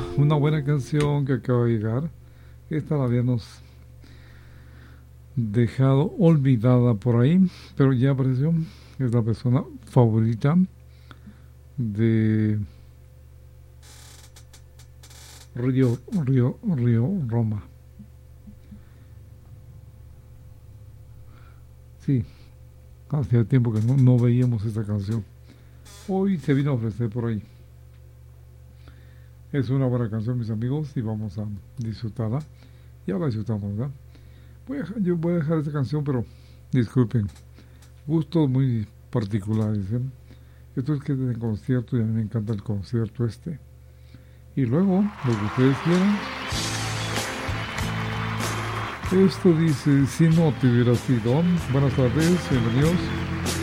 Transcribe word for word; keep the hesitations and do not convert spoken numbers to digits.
una buena canción que acaba de llegar. Esta la habíamos dejado olvidada por ahí, pero ya apareció. Es la persona favorita de Río, Río, Río Roma. Sí, hacía tiempo que no, no veíamos esta canción. Hoy se vino a ofrecer por ahí. Es una buena canción, mis amigos, y vamos a disfrutarla. Ya la disfrutamos, ¿verdad? Voy a, yo voy a dejar esta canción, pero disculpen, gustos muy particulares, ¿eh? Esto es que es en concierto y a mí me encanta el concierto este. Y luego, lo que ustedes quieran. Esto dice, si no te hubiera sido. Buenas tardes, bienvenidos.